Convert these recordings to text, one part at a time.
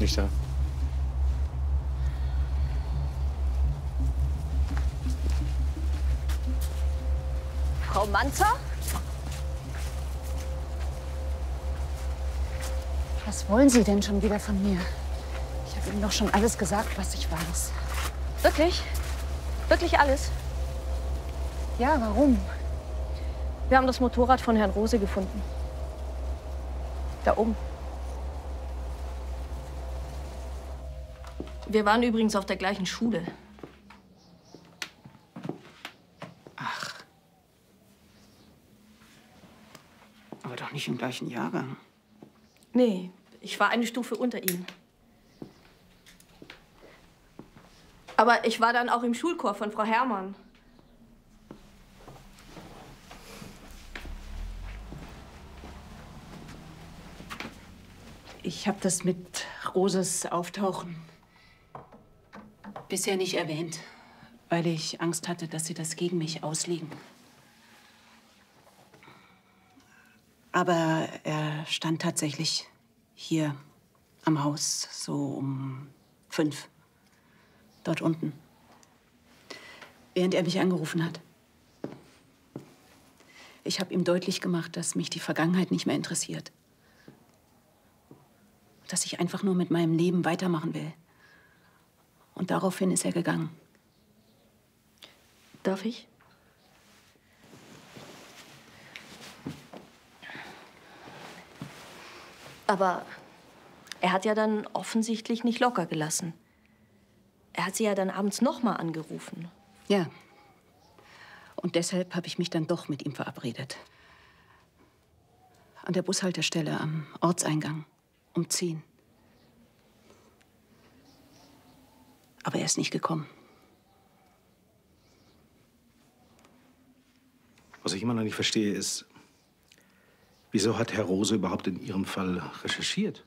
Nicht da. Frau Manzer? Was wollen Sie denn schon wieder von mir? Ich habe Ihnen doch schon alles gesagt, was ich weiß. Wirklich? Wirklich alles? Ja, warum? Wir haben das Motorrad von Herrn Rose gefunden. Da oben. Wir waren übrigens auf der gleichen Schule. Ach. Aber doch nicht im gleichen Jahrgang. Nee, ich war eine Stufe unter ihm. Aber ich war dann auch im Schulchor von Frau Herrmann. Ich habe das mit Roses Auftauchen bisher nicht erwähnt, weil ich Angst hatte, dass Sie das gegen mich auslegen. Aber er stand tatsächlich hier am Haus, so um 5, dort unten, während er mich angerufen hat. Ich habe ihm deutlich gemacht, dass mich die Vergangenheit nicht mehr interessiert. Dass ich einfach nur mit meinem Leben weitermachen will. Und daraufhin ist er gegangen. Darf ich? Aber er hat ja dann offensichtlich nicht locker gelassen. Er hat sie ja dann abends noch mal angerufen. Ja. Und deshalb habe ich mich dann doch mit ihm verabredet. An der Bushaltestelle am Ortseingang. Um 10. Aber er ist nicht gekommen. Was ich immer noch nicht verstehe, ist, wieso hat Herr Rose überhaupt in Ihrem Fall recherchiert?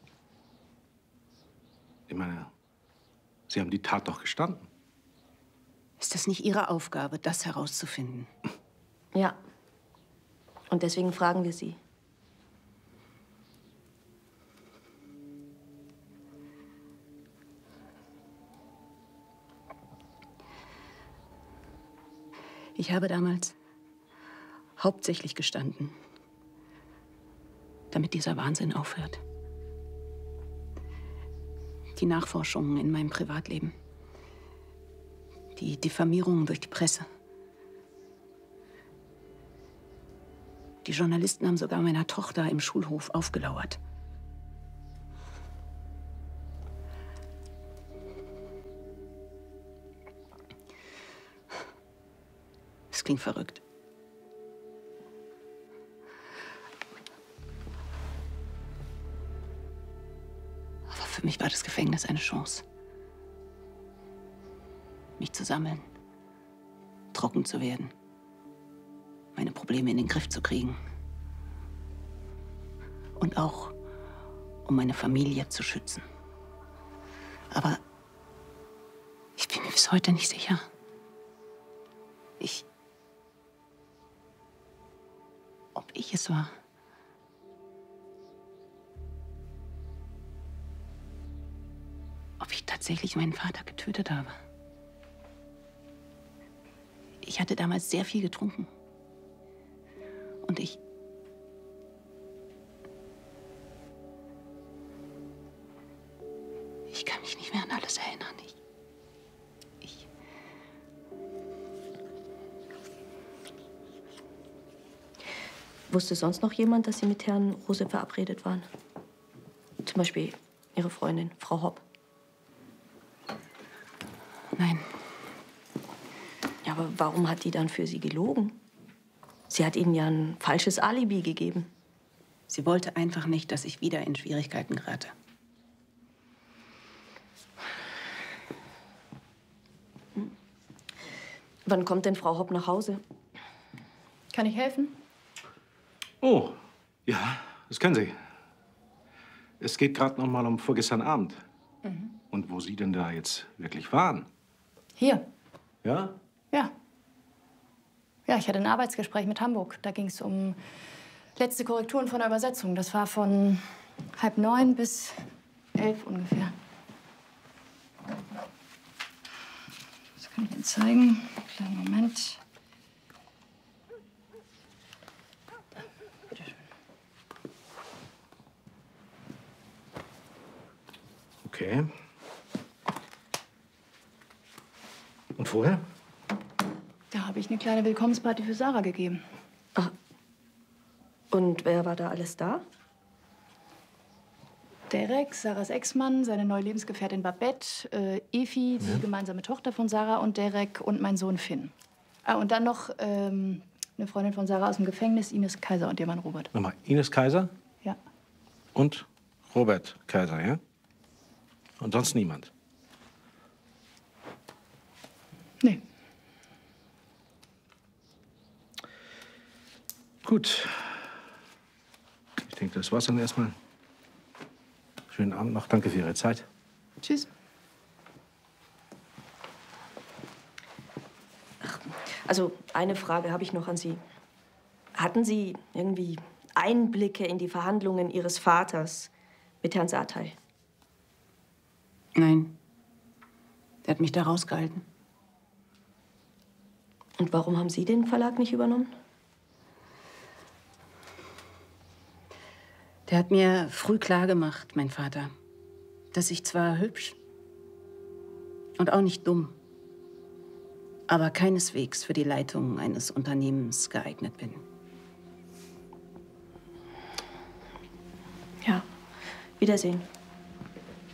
Ich meine, Sie haben die Tat doch gestanden. Ist das nicht Ihre Aufgabe, das herauszufinden? Ja. Und deswegen fragen wir Sie. Ich habe damals hauptsächlich gestanden, damit dieser Wahnsinn aufhört. Die Nachforschungen in meinem Privatleben, die Diffamierungen durch die Presse. Die Journalisten haben sogar meiner Tochter im Schulhof aufgelauert. Es klingt verrückt. Aber für mich war das Gefängnis eine Chance. Mich zu sammeln, trocken zu werden, meine Probleme in den Griff zu kriegen. Und auch, um meine Familie zu schützen. Aber ich bin mir bis heute nicht sicher. Ob ich es war. Ob ich tatsächlich meinen Vater getötet habe. Ich hatte damals sehr viel getrunken. Und ich kann mich nicht mehr an alles erinnern. Wusste sonst noch jemand, dass Sie mit Herrn Rose verabredet waren? Zum Beispiel Ihre Freundin, Frau Hopp. Nein. Ja, aber warum hat die dann für Sie gelogen? Sie hat Ihnen ja ein falsches Alibi gegeben. Sie wollte einfach nicht, dass ich wieder in Schwierigkeiten gerate. Wann kommt denn Frau Hopp nach Hause? Kann ich helfen? Oh, ja, das können Sie. Es geht gerade noch mal um vorgestern Abend. Und wo Sie denn da jetzt wirklich waren? Hier. Ja? Ja. Ja, ich hatte ein Arbeitsgespräch mit Hamburg. Da ging es um letzte Korrekturen von der Übersetzung. Das war von 8:30 bis 11 ungefähr. Kann ich Ihnen zeigen? Kleinen Moment. Okay. Und vorher? Da habe ich eine kleine Willkommensparty für Sarah gegeben. Ah. Und wer war da alles da? Derek, Sarahs Ex-Mann, seine neue Lebensgefährtin Babette, Efi, die gemeinsame Tochter von Sarah und Derek und mein Sohn Finn. Ah, und dann noch eine Freundin von Sarah aus dem Gefängnis, Ines Kaiser und ihr Mann Robert. Nochmal, Ines Kaiser Ja. und Robert Kaiser, ja? Und sonst niemand? Nee. Gut. Ich denke, das war's dann erstmal. Schönen Abend noch. Danke für Ihre Zeit. Tschüss. Also, eine Frage habe ich noch an Sie. Hatten Sie irgendwie Einblicke in die Verhandlungen Ihres Vaters mit Herrn Sartay? Nein. Der hat mich da rausgehalten. Und warum haben Sie den Verlag nicht übernommen? Der hat mir früh klargemacht, mein Vater, dass ich zwar hübsch und auch nicht dumm, aber keineswegs für die Leitung eines Unternehmens geeignet bin. Ja. Wiedersehen.